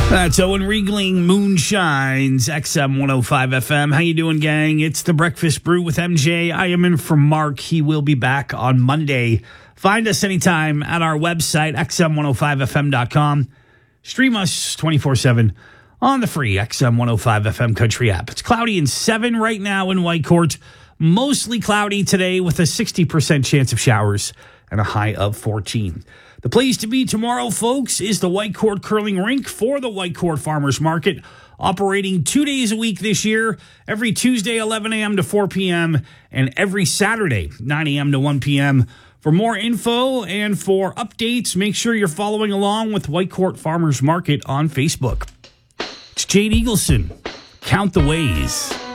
That's Owen Riegling, Moonshines, XM 105 FM. How you doing, gang? It's the Breakfast Brew with MJ. I am in for Mark. He will be back on Monday. Find us anytime at our website, xm105fm.com. Stream us 24/7 on the free XM 105 FM Country app. It's cloudy and 7 right now in Whitecourt. Mostly cloudy today with a 60% chance of showers and a high of 14. The place to be tomorrow, folks, is the Whitecourt Curling Rink for the Whitecourt Farmers Market, operating 2 days a week this year, every Tuesday, 11 a.m. to 4 p.m., and every Saturday, 9 a.m. to 1 p.m. For more info and for updates, make sure you're following along with Whitecourt Farmers Market on Facebook. It's Jade Eagleson. Count the ways.